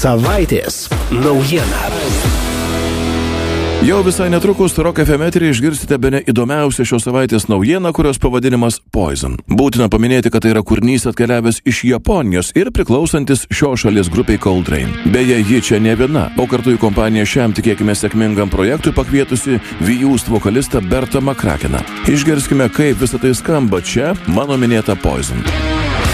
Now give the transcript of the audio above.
Savaitės naujiena. Jau visai netrukus Rock FM eteryje išgirsite bene įdomiausią šios savaitės naujieną, kurios pavadinimas Poison. Būtina paminėti, kad tai yra kūrinys atkeliavęs iš Japonijos ir priklausantis šios šalies grupiai Coltrane. Beje, ji čia ne viena, o kartu į kompaniją šiam tikėkime sėkmingam projektui pakvietusi Vijūst vokalistą Bertą McCrackeną. Išgirskime, kaip visą tai skamba čia mano minėta Poison.